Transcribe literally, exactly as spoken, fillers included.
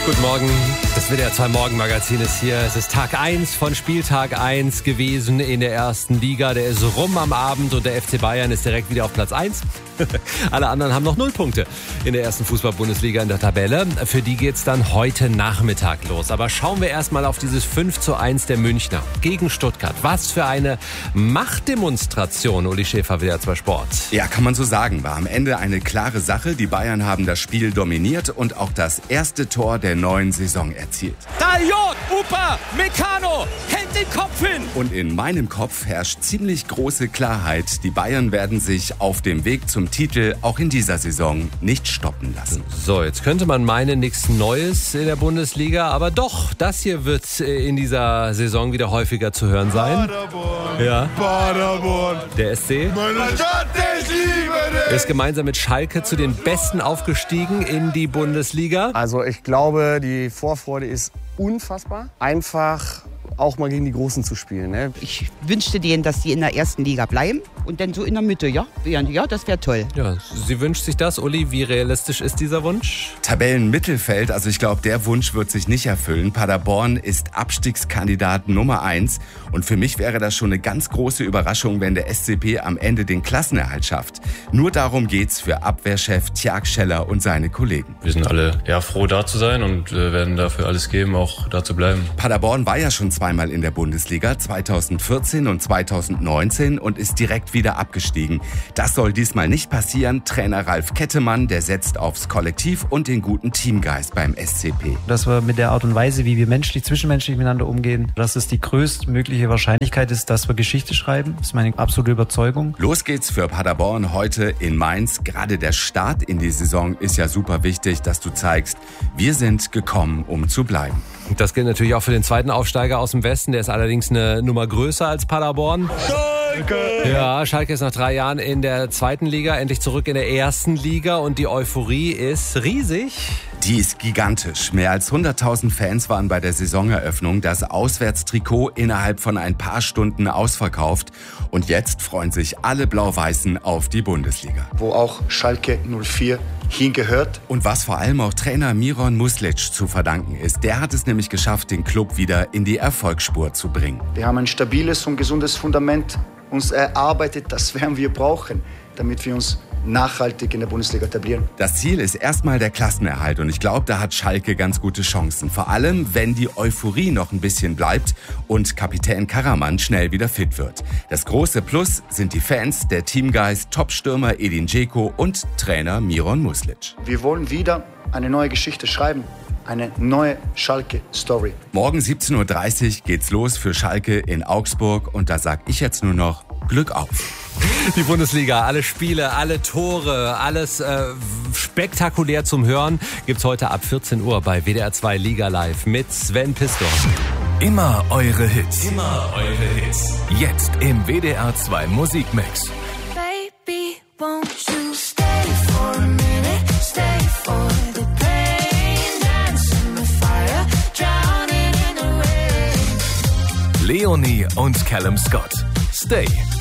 Guten Morgen, das W D R zwei Morgenmagazin ist hier. Es ist Tag eins von Spieltag eins gewesen in der ersten Liga. Der ist rum am Abend und der F C Bayern ist direkt wieder auf Platz eins. Alle anderen haben noch null Punkte in der ersten Fußball-Bundesliga in der Tabelle. Für die geht's dann heute Nachmittag los. Aber schauen wir erstmal auf dieses fünf zu eins der Münchner gegen Stuttgart. Was für eine Machtdemonstration, Uli Schäfer, W D R zwei Sport. Ja, kann man so sagen. War am Ende eine klare Sache. Die Bayern haben das Spiel dominiert und auch das erste Tor der neuen Saison erzielt. Daljot, Upa, Meccano, hält den Kopf hin! Und in meinem Kopf herrscht ziemlich große Klarheit. Die Bayern werden sich auf dem Weg zum Titel auch in dieser Saison nicht stoppen lassen. So, jetzt könnte man meinen, nichts Neues in der Bundesliga, aber doch, das hier wird in dieser Saison wieder häufiger zu hören sein. Paderborn, ja. Paderborn. Der S C Meine Stadt, ich liebe dich. ist gemeinsam mit Schalke zu den Besten aufgestiegen in die Bundesliga. Also ich glaube, die Vorfreude ist unfassbar. Einfach auch mal gegen die Großen zu spielen. Ne? Ich wünschte denen, dass die in der ersten Liga bleiben und dann so in der Mitte, ja, ja, das wäre toll. Ja, sie wünscht sich das. Uli, wie realistisch ist dieser Wunsch? Tabellenmittelfeld, also ich glaube, der Wunsch wird sich nicht erfüllen. Paderborn ist Abstiegskandidat Nummer eins und für mich wäre das schon eine ganz große Überraschung, wenn der S C P am Ende den Klassenerhalt schafft. Nur darum geht's für Abwehrchef Tjag Scheller und seine Kollegen. Wir sind alle eher froh, da zu sein und äh, werden dafür alles geben, auch da zu bleiben. Paderborn war ja schon zweimal in der Bundesliga, zweitausendvierzehn und zweitausendneunzehn und ist direkt wieder abgestiegen. Das soll diesmal nicht passieren. Trainer Ralf Kettemann, der setzt aufs Kollektiv und den guten Teamgeist beim S C P. Dass wir mit der Art und Weise, wie wir menschlich, zwischenmenschlich miteinander umgehen, dass es die größtmögliche Wahrscheinlichkeit ist, dass wir Geschichte schreiben. Das ist meine absolute Überzeugung. Los geht's für Paderborn heute in Mainz. Gerade der Start in die Saison ist ja super wichtig, dass du zeigst, wir sind gekommen, um zu bleiben. Das gilt natürlich auch für den zweiten Aufsteiger aus dem Westen. Der ist allerdings eine Nummer größer als Paderborn. Schalke! Ja, Schalke ist nach drei Jahren in der zweiten Liga, endlich zurück in der ersten Liga und die Euphorie ist riesig. Die ist gigantisch. Mehr als hunderttausend Fans waren bei der Saisoneröffnung. Das Auswärtstrikot innerhalb von ein paar Stunden ausverkauft. Und jetzt freuen sich alle Blau-Weißen auf die Bundesliga. Wo auch Schalke null vier hingehört. Und was vor allem auch Trainer Miron Muslic zu verdanken ist. Der hat es nämlich geschafft, den Club wieder in die Erfolgsspur zu bringen. Wir haben ein stabiles und gesundes Fundament uns erarbeitet. Das werden wir brauchen, damit wir uns nachhaltig in der Bundesliga etablieren. Das Ziel ist erstmal der Klassenerhalt und ich glaube, da hat Schalke ganz gute Chancen. Vor allem, wenn die Euphorie noch ein bisschen bleibt und Kapitän Karaman schnell wieder fit wird. Das große Plus sind die Fans, der Teamgeist, Topstürmer Edin Dzeko und Trainer Miron Muslic. Wir wollen wieder eine neue Geschichte schreiben. Eine neue Schalke-Story. Morgen siebzehn Uhr dreißig geht's los für Schalke in Augsburg und da sag ich jetzt nur noch Glück auf. Die Bundesliga, alle Spiele, alle Tore, alles äh, spektakulär zum Hören gibt's heute ab vierzehn Uhr bei W D R zwei Liga Live mit Sven Pistor. Immer eure Hits. Immer eure Hits. Jetzt im W D R zwei Musikmix. Baby, won't you stay for a minute? Stay for the pain. Dance in the fire. Drowning in the rain. Leonie und Callum Scott. Stay.